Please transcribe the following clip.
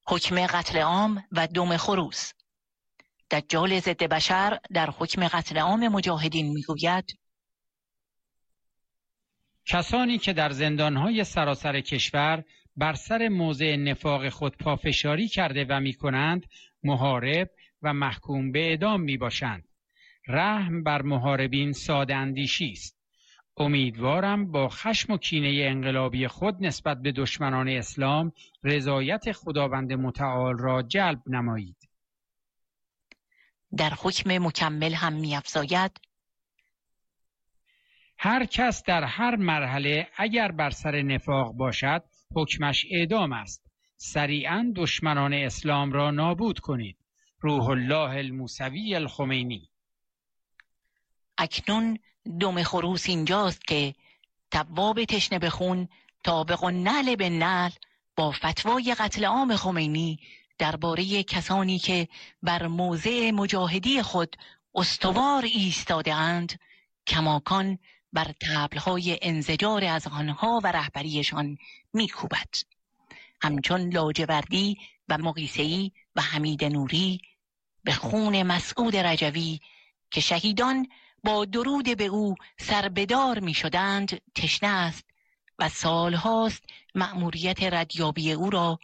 حکم قتل عام و دم خروس. دجال ضد بشر در حکم قتل عام مجاهدین میگوید: کسانی که در زندانهای سراسر کشور بر سر موضع نفاق خود پافشاری کرده و میکنند محارب و محکوم به اعدام میباشند. رحم بر محاربین ساده اندیشی است. امیدوارم با خشم و کینه انقلابی خود نسبت به دشمنان اسلام رضایت خداوند متعال را جلب نمایید. در حکم مکمل هم می‌افزاید: هر کس در هر مرحله اگر بر سر نفاق باشد حکمش اعدام است. سریعاً دشمنان اسلام را نابود کنید. روح الله الموسوی الخمینی. اکنون دم خروس اینجاست که تواب تشنه به خون طابق النعل به نعل با فتوای قتل عام خمینی درباره کسانی که بر موضع مجاهدی خود استوار ایستاده اند کماکان بر طبلهای انزجار از آنها و رهبریشان میکوبد. همچون لاجوردی و مقیسه‌ای و حمید نوری به خون مسعود رجوی که شهیدان با درود به او سربدار می شدند تشنه است و سالهاست مأموریت ردیابی او را